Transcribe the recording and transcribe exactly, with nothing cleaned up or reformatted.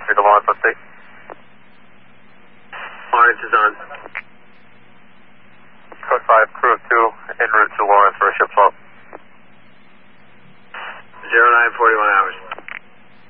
three to Lawrence, let's see. Lawrence is on. Code five, crew of two, en route to Lawrence for a ship swap. zero nine forty-one hours.